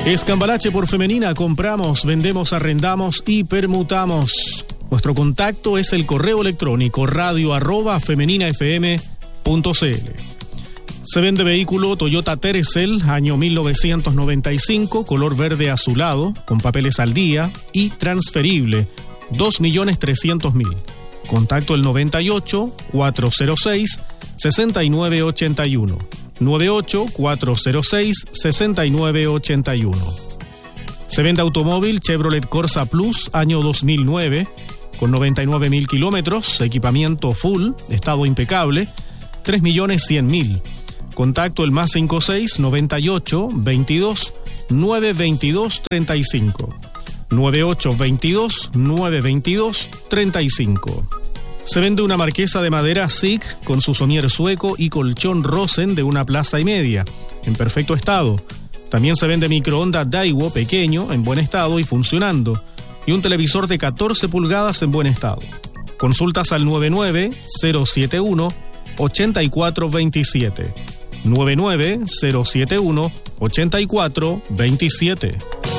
Escambalache por Femenina, compramos, vendemos, arrendamos y permutamos. Nuestro contacto es el correo electrónico radio@femeninafm.cl. Se vende vehículo Toyota Tercel, año 1995, color verde azulado, con papeles al día y transferible, 2.300.000. Contacto el 98-406-6981. 98-406-6981. Se vende automóvil Chevrolet Corsa Plus, año 2009, con 99.000 kilómetros, equipamiento full, estado impecable, 3.100.000. Contacto el +56 98 22 922 35. 98 22 922 35. Se vende una marquesa de madera SIG con su somier sueco y colchón Rosen de 1,5 plazas, en perfecto estado. También se vende microondas Daiwo pequeño, en buen estado y funcionando, y un televisor de 14 pulgadas en buen estado. Consultas al 99-071-8427. 99-071-8427.